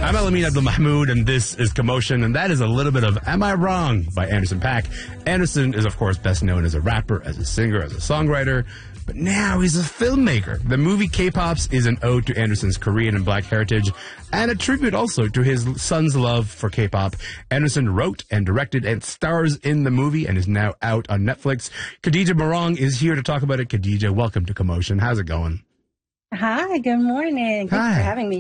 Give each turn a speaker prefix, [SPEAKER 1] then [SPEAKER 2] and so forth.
[SPEAKER 1] I'm Alamin Abdul Mahmoud, and this is Commotion, and that is a little bit of Am I Wrong by Anderson .Paak. Anderson is, of course, best known as a rapper, as a singer, as a songwriter, but now he's a filmmaker. The movie K-Pops is an ode to Anderson's Korean and black heritage, and a tribute also to his son's love for K-pop. Anderson wrote and directed and stars in the movie and is now out on Netflix. Khadija Morong is here to talk about it. Khadija, welcome to Commotion. How's it going?
[SPEAKER 2] Hi, good morning. Thanks for having me.